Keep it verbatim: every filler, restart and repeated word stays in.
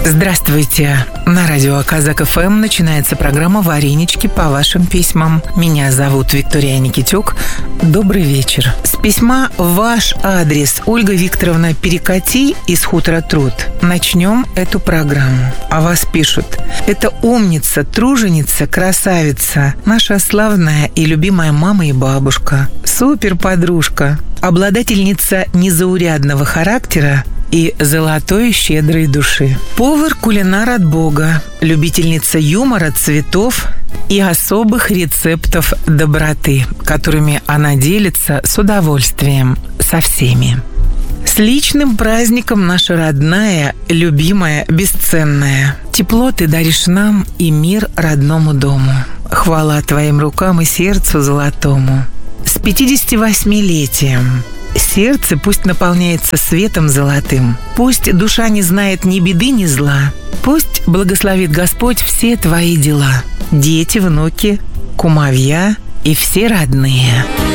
Здравствуйте! На радио Казак эф эм начинается программа «Варенички по вашим письмам». Меня зовут Виктория Никитюк. Добрый вечер. С письма в ваш адрес Ольга Викторовна Перекати из хутора Труд. Начнем эту программу. О вас пишут: это умница, труженица, красавица, наша славная и любимая мама и бабушка, супер-подружка, обладательница незаурядного характера и золотой щедрой души. Повар-кулинар от Бога, любительница юмора, цветов и особых рецептов доброты, которыми она делится с удовольствием со всеми. С личным праздником, наша родная, любимая, бесценная. Тепло ты даришь нам и мир родному дому. Хвала твоим рукам и сердцу золотому. С пятидесятивосьмилетием. Сердце пусть наполняется светом золотым. Пусть душа не знает ни беды, ни зла. Пусть благословит Господь все твои дела. Дети, внуки, кумовья и все родные.